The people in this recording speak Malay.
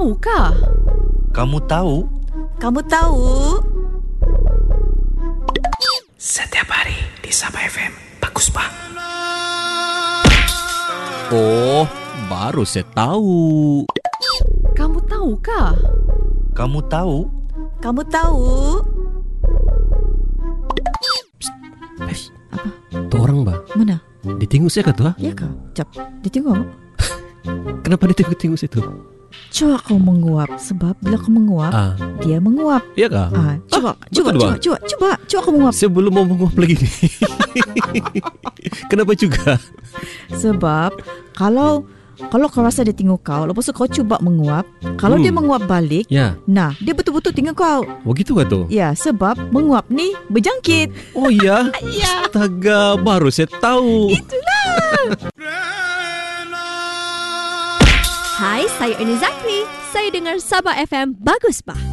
tahukah? Kamu tahu? Kamu tahu? Setiap hari di Sabah FM. Bagus, Pak. Oh, baru saya tahu. Kamu tahukah? Kamu tahu? Kamu tahu? Apa? Tu orang, Mbak. Mana? Ditinggu saya kah tu? Ya kah? Jap, ditengok. Kenapa ditinggu saya tu? Coba kau menguap. Sebab bila kau menguap, dia menguap. Ya kah? Coba kau menguap. Saya belum mau menguap lagi ni. Kenapa juga? Sebab kalau kau rasa dia tengok kau, lepas tu kau cuba menguap, kalau dia menguap balik, nah, dia betul-betul tengok kau. Oh gitu kah tu? Ya, sebab menguap ni berjangkit. Oh ya? Ya. Astaga, baru saya tahu. Itulah. Hai, saya Ernie Zakri. Saya dengar Sabah FM. Bagus, Pak.